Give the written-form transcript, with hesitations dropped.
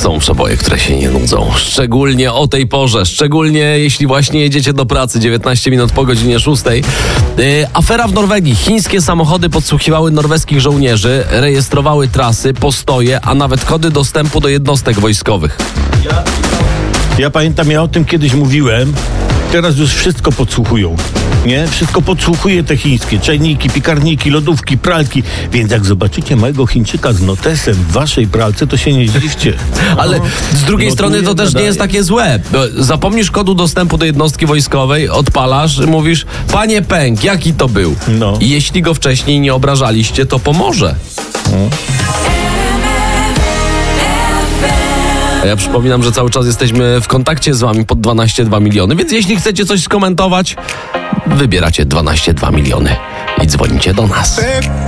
Są przeboje, które się nie nudzą. Szczególnie o tej porze. Szczególnie jeśli właśnie jedziecie do pracy 19 minut po godzinie 6. Afera w Norwegii. Chińskie samochody podsłuchiwały norweskich żołnierzy, rejestrowały trasy, postoje, a nawet kody dostępu do jednostek wojskowych. Ja pamiętam, ja o tym kiedyś mówiłem. Teraz już wszystko podsłuchują. Nie? Wszystko podsłuchuje te chińskie. Czajniki, piekarniki, lodówki, pralki. Więc jak zobaczycie małego Chińczyka z notesem w waszej pralce, to się nie dziwcie. Ale z drugiej strony to też nie jest takie złe. Zapomnisz kodu dostępu do jednostki wojskowej, odpalasz, mówisz: panie Pęk, jaki to był? No. I jeśli go wcześniej nie obrażaliście, to pomoże. A ja przypominam, że cały czas jesteśmy w kontakcie z wami pod 12,2 miliony, więc jeśli chcecie coś skomentować, wybieracie 12,2 miliony i dzwonicie do nas.